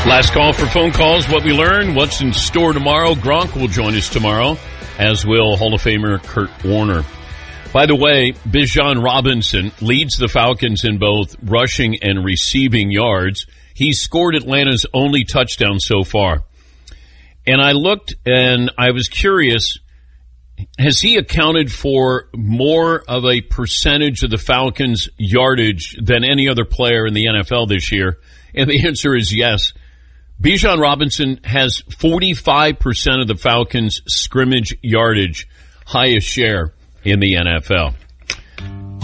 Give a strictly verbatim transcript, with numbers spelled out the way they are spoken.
Last call for phone calls. What we learned, what's in store tomorrow. Gronk will join us tomorrow, as will Hall of Famer Kurt Warner. By the way, Bijan Robinson leads the Falcons in both rushing and receiving yards. He's scored Atlanta's only touchdown so far. And I looked and I was curious, has he accounted for more of a percentage of the Falcons' yardage than any other player in the N F L this year? And the answer is yes. Bijan Robinson has forty-five percent of the Falcons' scrimmage yardage, highest share in the N F L.